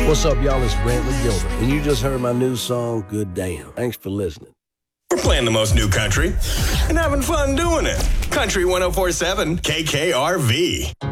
What's up, y'all? It's Brantley Gilbert, and you just heard my new song, Good Damn. Thanks for listening. We're playing the most new country and having fun doing it. Country 104.7 KKRV.